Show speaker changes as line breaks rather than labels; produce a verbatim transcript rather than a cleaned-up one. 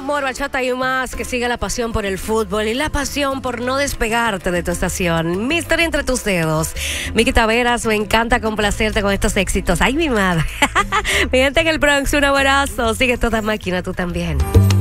amor, bachata y más. Que siga la pasión por el fútbol y la pasión por no despegarte de tu estación. Mi historia entre tus dedos. Miki Taveras, me encanta complacerte con estos éxitos. Ay, mi madre. Mi gente en el Bronx, un abrazo. Sigue toda máquina, tú también.